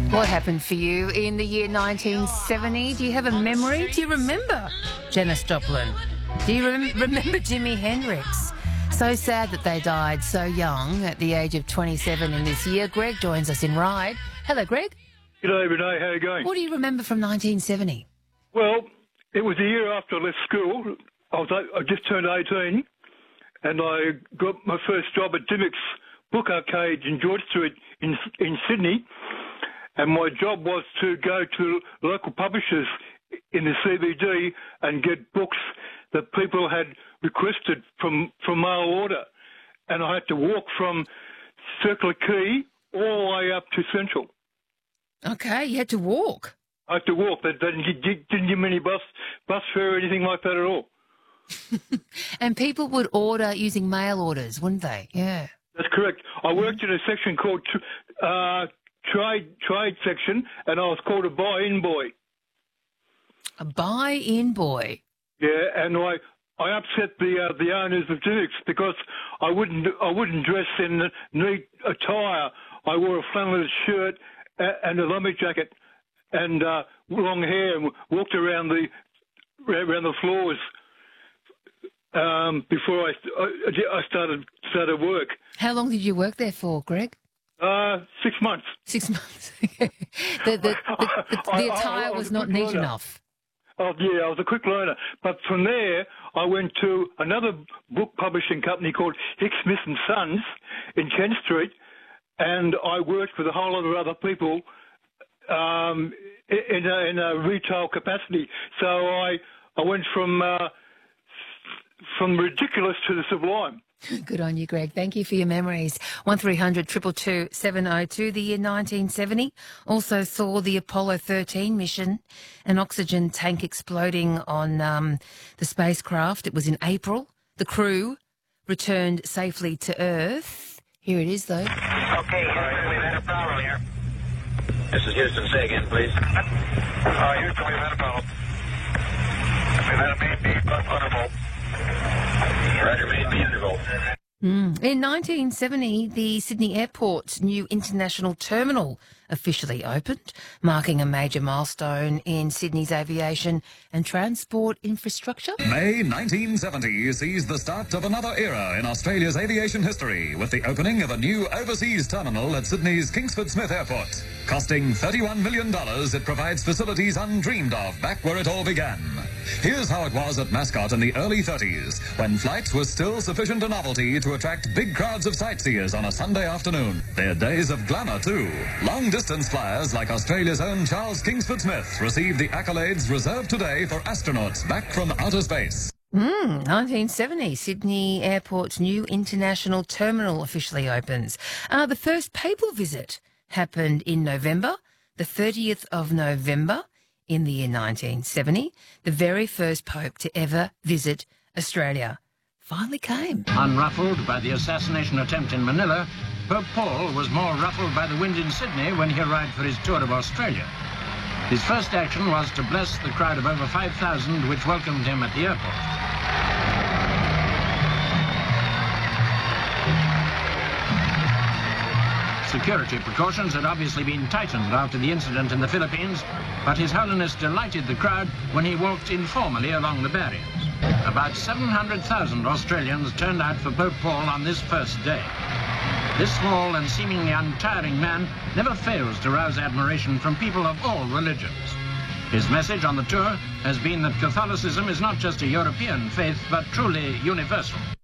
What happened for you in the year 1970? Do you have a memory? Do you remember Janis Joplin? Do you remember Jimi Hendrix? So sad that they died so young at the age of 27 in this year. Greg joins us in Ryde. Hello, Greg. G'day, Renee. How are you going? What do you remember from 1970? Well, it was the year after I left school. I just turned 18, and I got my first job at Dymocks Book Arcade in George Street in Sydney. And my job was to go to local publishers in the CBD and get books that people had requested from mail order. And I had to walk from Circular Quay all the way up to Central. Okay, you had to walk. I had to walk. They didn't give me any bus fare or anything like that at all. And people would order using mail orders, wouldn't they? Yeah. That's correct. I worked in a section called trade section, and I was called a buy-in boy. A buy-in boy. Yeah, and I upset the owners of Dymocks because I wouldn't dress in neat attire. I wore a flannel shirt and a lumberjacket and long hair, and walked around the floors before I started work. How long did you work there for, Greg? 6 months. 6 months. the attire was not neat enough. Oh, yeah, I was a quick learner. But from there, I went to another book publishing company called Hick Smith & Sons in Kent Street, and I worked with a whole lot of other people in a retail capacity. So I went from ridiculous to the sublime. Good on you, Greg. Thank you for your memories. 1300 222 702. The year 1970 also saw the Apollo 13 mission, an oxygen tank exploding on the spacecraft. It was in April. The crew returned safely to Earth. Here it is, though. Okay, we've had a problem here. This is Houston. Say again, please. Houston, we've had a problem. We've had a main beam plus undervolt. Roger, main beam undervolt. In 1970, the Sydney Airport's new international terminal officially opened, marking a major milestone in Sydney's aviation and transport infrastructure. May 1970 sees the start of another era in Australia's aviation history with the opening of a new overseas terminal at Sydney's Kingsford Smith Airport. Costing $31 million, it provides facilities undreamed of back where it all began. Here's how it was at Mascot in the early 30s, when flights were still sufficient a novelty to attract big crowds of sightseers on a Sunday afternoon. They're days of glamour, too. Long-distance flyers like Australia's own Charles Kingsford Smith received the accolades reserved today for astronauts back from outer space. 1970, Sydney Airport's new international terminal officially opens. The first papal visit happened in November, the 30th of November in the year 1970. The very first pope to ever visit Australia finally came. Unruffled by the assassination attempt in Manila, Pope Paul was more ruffled by the wind in Sydney when he arrived for his tour of Australia. His first action was to bless the crowd of over 5,000 which welcomed him at the airport. Security precautions had obviously been tightened after the incident in the Philippines, but His Holiness delighted the crowd when he walked informally along the barriers. About 700,000 Australians turned out for Pope Paul on this first day. This small and seemingly untiring man never fails to rouse admiration from people of all religions. His message on the tour has been that Catholicism is not just a European faith, but truly universal.